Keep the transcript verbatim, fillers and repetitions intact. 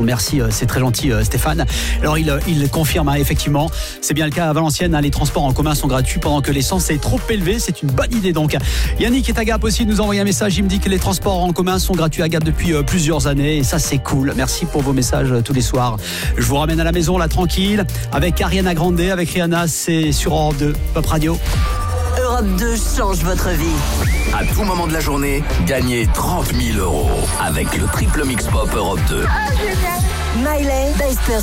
Merci, c'est très gentil Stéphane. Alors il, il confirme hein, effectivement, c'est bien le cas à Valenciennes, hein, les transports en commun sont gratuits pendant que l'essence est trop élevée, c'est une bonne idée donc. Yannick est à Gap aussi, nous a envoyé un message, il me dit que les transports en commun sont gratuits à Gap depuis euh, plusieurs années et ça c'est cool. Merci pour vos messages euh, tous les soirs. Je vous ramène à la maison là tranquille avec Ariana Grande, avec Rihanna, c'est sur Europe deux, Pop Radio. Europe deux change votre vie. À tout moment de la journée, gagnez trente mille euros avec le triple mix pop Europe deux. Oh, Miley, Best